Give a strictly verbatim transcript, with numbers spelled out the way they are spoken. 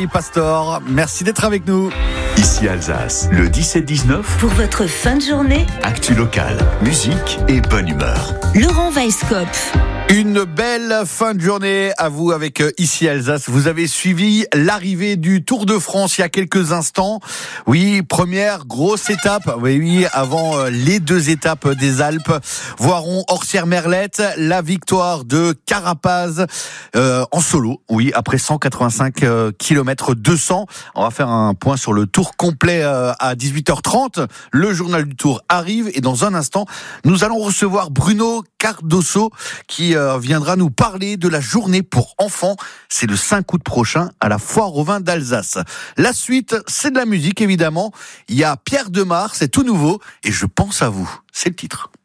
Marie Pastor, merci d'être avec nous. Ici Alsace, le dix-sept dix-neuf. Pour votre fin de journée, actu locale, musique et bonne humeur. Laurent Weisskopf. Une belle fin de journée à vous avec Ici Alsace. Vous avez suivi l'arrivée du Tour de France il y a quelques instants. Oui, première grosse étape. Oui, oui, avant les deux étapes des Alpes. Voiron Orsières-Merlette, la victoire de Carapaz euh, en solo. Oui, après cent quatre-vingt-cinq kilomètres deux cents. On va faire un point sur le tour complet euh, à dix-huit heures trente. Le journal du Tour arrive et dans un instant, nous allons recevoir Bruno Cardoso qui euh, viendra nous parler de la journée pour enfants. C'est le cinq août prochain à la Foire aux Vins d'Alsace. La suite, c'est de la musique évidemment. Il y a Pierre Demar, c'est tout nouveau et je pense à vous. C'est le titre.